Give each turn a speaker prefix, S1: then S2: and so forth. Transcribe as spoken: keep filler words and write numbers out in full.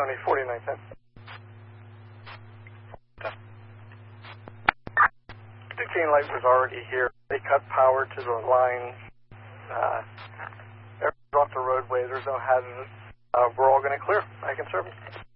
S1: County, forty-nine ten. fifteen Light was already here. They cut power to the lines. Uh, everyone's off the roadway. There's no hazards. Uh, we're all going to clear. I can serve them.